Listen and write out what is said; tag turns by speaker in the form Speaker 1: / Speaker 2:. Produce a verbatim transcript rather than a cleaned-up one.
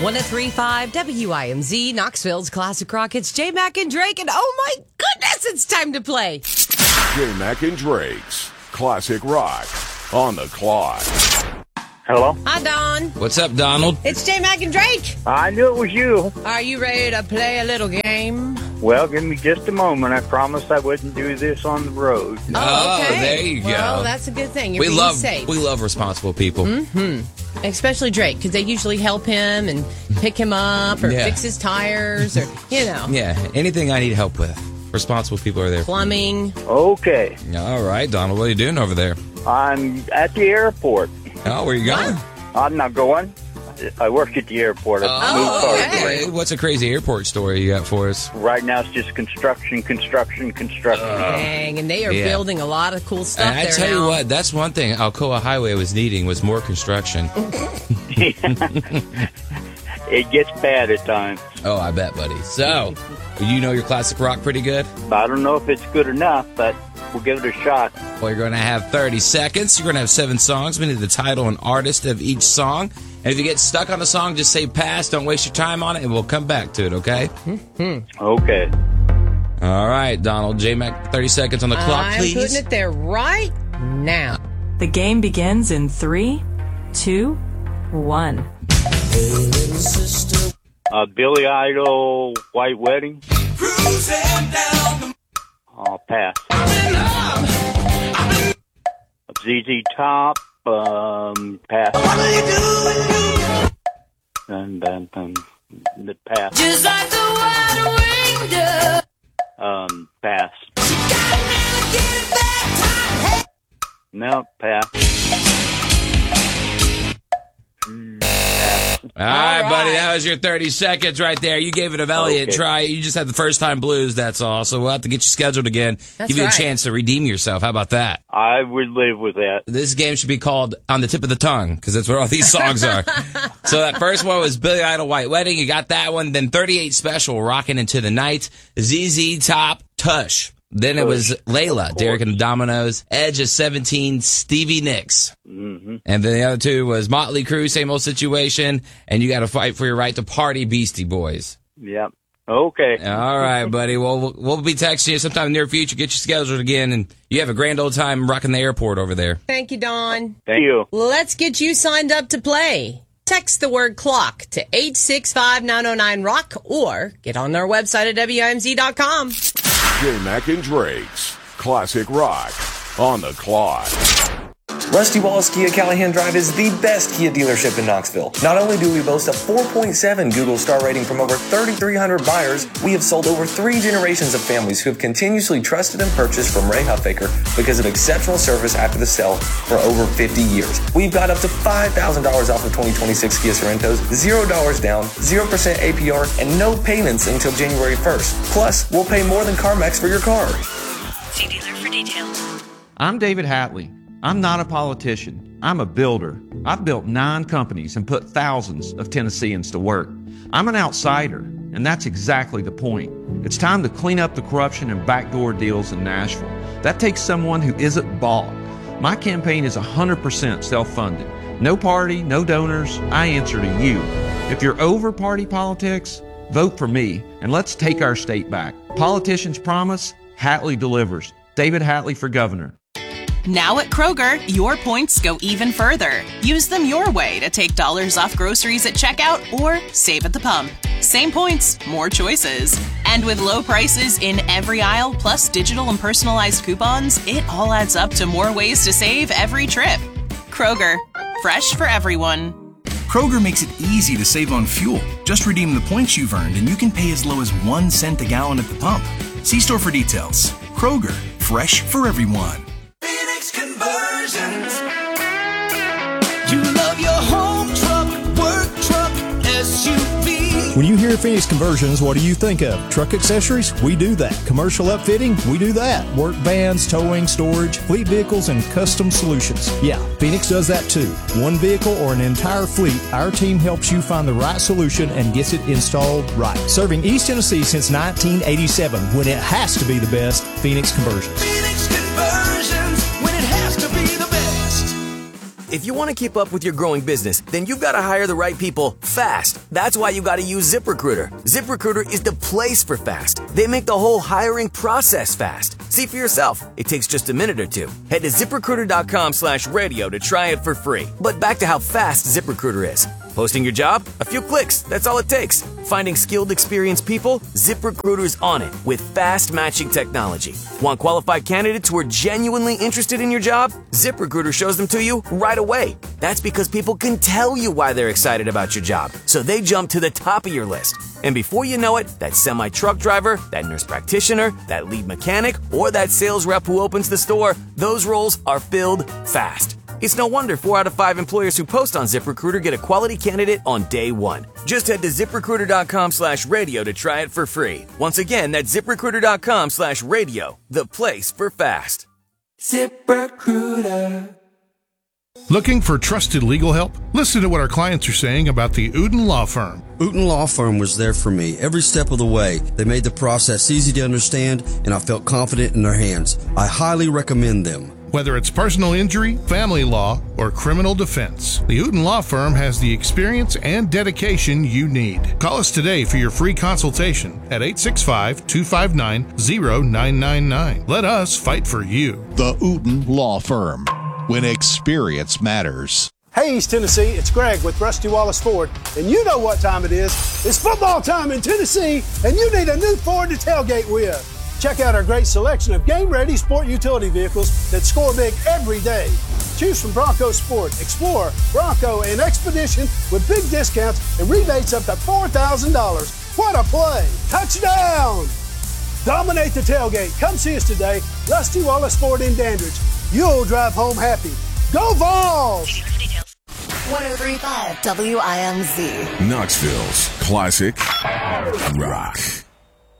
Speaker 1: one oh three point five W I M Z, Knoxville's Classic Rock. It's J Mac and Drake, and oh my goodness, it's time to play.
Speaker 2: J Mac and Drake's Classic Rock on the clock.
Speaker 3: Hello?
Speaker 1: Hi, Don.
Speaker 4: What's up, Donald?
Speaker 1: It's J Mac and Drake.
Speaker 3: I knew it was you.
Speaker 1: Are you ready to play a little game?
Speaker 3: Well, give me just a moment. I promised I wouldn't do this on the road.
Speaker 1: Oh, okay.
Speaker 4: Oh, there you go.
Speaker 1: Well, that's a good thing. You're
Speaker 4: we
Speaker 1: being
Speaker 4: love
Speaker 1: safe.
Speaker 4: we love responsible people.
Speaker 1: Mm-hmm. Especially Drake, because they usually help him and pick him up or
Speaker 4: Yeah.
Speaker 1: fix his tires or, you know,
Speaker 4: Yeah, anything I need help with. Responsible people are there.
Speaker 1: plumbing.
Speaker 3: Okay.
Speaker 4: All right, Donald, what are you doing over there?
Speaker 3: I'm at the airport.
Speaker 4: Oh, where you going?
Speaker 3: I'm not going. I work at the airport. I move
Speaker 1: Oh,
Speaker 3: cars
Speaker 1: okay.
Speaker 3: around.
Speaker 4: Hey, what's a crazy airport story you got for us?
Speaker 3: Right now, it's just construction, construction, construction.
Speaker 1: Dang, and they are
Speaker 4: yeah.
Speaker 1: building a lot of cool stuff
Speaker 4: And I
Speaker 1: there
Speaker 4: tell
Speaker 1: now.
Speaker 4: you what, that's one thing Alcoa Highway was needing was more construction.
Speaker 3: It gets bad at times.
Speaker 4: Oh, I bet, buddy. So, you know your classic rock pretty good?
Speaker 3: I don't know if it's good enough, but we'll give it a shot.
Speaker 4: Well, you're going to have thirty seconds. You're going to have seven songs. We need the title and artist of each song. And if you get stuck on the song, just say pass. Don't waste your time on it, and we'll come back to it, okay?
Speaker 3: Okay.
Speaker 4: All right, Donald. J-Mac, thirty seconds on the clock,
Speaker 1: I'm
Speaker 4: please.
Speaker 1: putting it there right now.
Speaker 5: The game begins in three, two, one.
Speaker 3: Uh, Billy Idol, White Wedding. I'll pass. Z Z Top, um, pass. And then, um, the pass.
Speaker 6: Just like the wide window.
Speaker 3: Um, pass.
Speaker 6: Never get it back time.
Speaker 3: No, pass.
Speaker 4: All right,
Speaker 1: All
Speaker 4: buddy.
Speaker 1: right.
Speaker 4: That was your thirty seconds right there. You gave it a valiant
Speaker 3: Okay.
Speaker 4: try. You just had the first time blues, that's all. So we'll have to get you scheduled again.
Speaker 1: That's
Speaker 4: Give you
Speaker 1: right.
Speaker 4: a chance to redeem yourself. How about that?
Speaker 3: I would live with that.
Speaker 4: This game should be called On the Tip of the Tongue, because that's what all these songs are. So that first one was Billy Idol, White Wedding. You got that one. Then thirty-eight Special, Rockin' Into the Night. Z Z Top, Tush. Then it was Layla, Derek and the Dominoes. Edge of seventeen, Stevie Nicks.
Speaker 3: Mm-hmm.
Speaker 4: And then the other two was Motley Crue, Same Old Situation. And You Gotta Fight for Your Right to Party, Beastie Boys.
Speaker 3: Yep. Okay.
Speaker 4: All right, buddy. Well, we'll we'll be texting you sometime in the near future. Get you scheduled again. And you have a grand old time rocking the airport over there.
Speaker 1: Thank you, Don.
Speaker 3: Thank you.
Speaker 1: Let's get you signed up to play. Text the word clock to eight six five nine oh nine rock or get on our website at W I M Z dot com.
Speaker 2: J Mac and Drake's Classic Rock on the clock.
Speaker 7: Rusty Wallace Kia Callahan Drive is the best Kia dealership in Knoxville. Not only do we boast a four point seven Google star rating from over thirty-three hundred buyers, we have sold over three generations of families who have continuously trusted and purchased from Ray Huffaker because of exceptional service after the sale for over fifty years. We've got up to five thousand dollars off of twenty twenty-six Kia Sorrentos, zero dollars down, zero percent A P R, and no payments until January first. Plus, we'll pay more than CarMax for your car.
Speaker 5: See dealer for details.
Speaker 8: I'm David Hatley. I'm not a politician. I'm a builder. I've built nine companies and put thousands of Tennesseans to work. I'm an outsider, and that's exactly the point. It's time to clean up the corruption and backdoor deals in Nashville. That takes someone who isn't bought. My campaign is one hundred percent self-funded. No party, no donors. I answer to you. If you're over party politics, vote for me, and let's take our state back. Politicians promise, Hatley delivers. David Hatley for governor.
Speaker 9: Now at Kroger, your points go even further. Use them your way to take dollars off groceries at checkout or save at the pump. Same points, more choices. And with low prices in every aisle, plus digital and personalized coupons, it all adds up to more ways to save every trip. Kroger, fresh for everyone.
Speaker 10: Kroger makes it easy to save on fuel. Just redeem the points you've earned and you can pay as low as one cent a gallon at the pump. See store for details. Kroger, fresh for everyone.
Speaker 6: Phoenix Conversions. You love your home truck, work truck, S U V.
Speaker 11: When you hear Phoenix Conversions, what do you think of? Truck accessories? We do that. Commercial upfitting? We do that. Work vans, towing, storage, fleet vehicles, and custom solutions. Yeah, Phoenix does that too. One vehicle or an entire fleet, our team helps you find the right solution and gets it installed right. Serving East Tennessee since nineteen eighty-seven, when it has to be the best, Phoenix Conversions.
Speaker 6: Phoenix Conversions, when it has to be the best.
Speaker 12: If you want to keep up with your growing business, then you've got to hire the right people fast. That's why you got to use ZipRecruiter. ZipRecruiter is the place for fast. They make the whole hiring process fast. See for yourself. It takes just a minute or two. Head to ZipRecruiter.com slash radio to try it for free. But back to how fast ZipRecruiter is. Posting your job? A few clicks. That's all it takes. Finding skilled, experienced people? ZipRecruiter's on it with fast matching technology. Want qualified candidates who are genuinely interested in your job? ZipRecruiter shows them to you right away. That's because people can tell you why they're excited about your job, so they jump to the top of your list. And before you know it, that semi-truck driver, that nurse practitioner, that lead mechanic, or that sales rep who opens the store, those roles are filled fast. It's no wonder four out of five employers who post on ZipRecruiter get a quality candidate on day one. Just head to ZipRecruiter.com slash radio to try it for free. Once again, that's ZipRecruiter.com slash radio, the place for fast.
Speaker 13: ZipRecruiter. Looking for trusted legal help? Listen to what our clients are saying about the Uden Law Firm.
Speaker 14: Uden Law Firm was there for me every step of the way. They made the process easy to understand, and I felt confident in their hands. I highly recommend them.
Speaker 13: Whether it's personal injury, family law, or criminal defense, the Uden Law Firm has the experience and dedication you need. Call us today for your free consultation at eight six five, two five nine, zero nine nine nine. Let us fight for you.
Speaker 15: The Uden Law Firm, when experience matters.
Speaker 16: Hey, East Tennessee, it's Greg with Rusty Wallace Ford, and you know what time it is. It's football time in Tennessee, and you need a new Ford to tailgate with. Check out our great selection of game-ready sport utility vehicles that score big every day. Choose from Bronco Sport, Explorer, Bronco, and Expedition with big discounts and rebates up to four thousand dollars. What a play! Touchdown! Dominate the tailgate. Come see us today. Rusty Wallace Ford in Dandridge. You'll drive home happy. Go Vols!
Speaker 17: one oh three point five W I M Z.
Speaker 2: Knoxville's classic rock.